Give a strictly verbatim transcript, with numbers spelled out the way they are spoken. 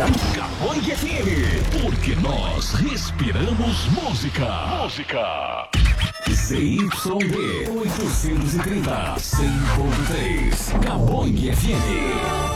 Cabangue F M, porque nós respiramos música. Música. Z Y D oitocentos e trinta, cem ponto três. Cabangue F M.